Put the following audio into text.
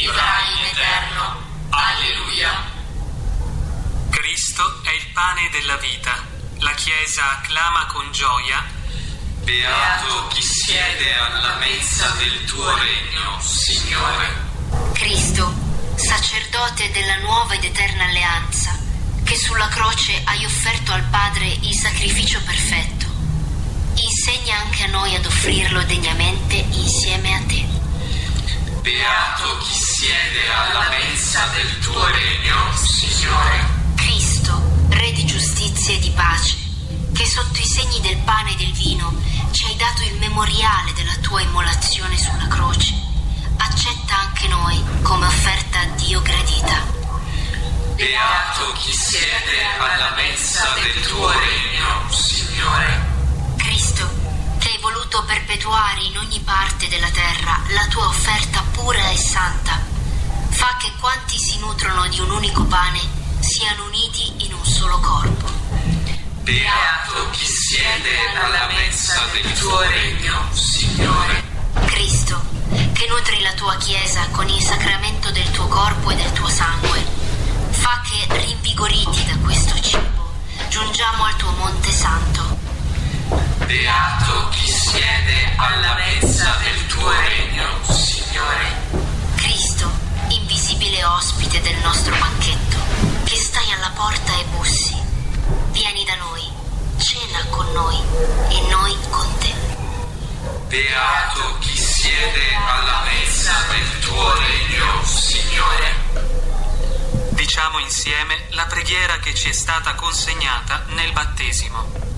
vivrai in eterno. Alleluia. Cristo è il pane della vita. La Chiesa acclama con gioia: Beato chi siede alla mensa del tuo regno, Signore. Cristo, sacerdote della nuova ed eterna alleanza, che sulla croce hai offerto al Padre il sacrificio perfetto, insegna anche a noi ad offrirlo degnamente insieme a te. Beato chi siede alla mensa del tuo regno, Signore. Cristo, Re di giustizia e di pace, che sotto i segni del pane e del vino ci hai dato il memoriale della tua immolazione sulla croce, accetta anche noi come offerta a Dio gradita. Beato chi siede alla mensa del tuo regno, Signore. Cristo, che hai voluto perpetuare in ogni parte della terra la tua offerta pura e santa, fa che quanti si nutrono di un unico pane siano uniti in un solo corpo. Beato chi siede alla mensa del tuo regno, Signore. Cristo, che nutri la tua Chiesa con il sacramento del tuo corpo e del tuo sangue, fa che, rinvigoriti da questo cibo, giungiamo al tuo monte santo. Beato chi siede alla mensa del tuo regno, Signore. Cristo, invisibile ospite del nostro banchetto, che stai alla porta e bussi, vieni da noi, cena con noi e noi con te. Beato chi siede alla mensa del tuo regno, Signore. Diciamo insieme la preghiera che ci è stata consegnata nel battesimo.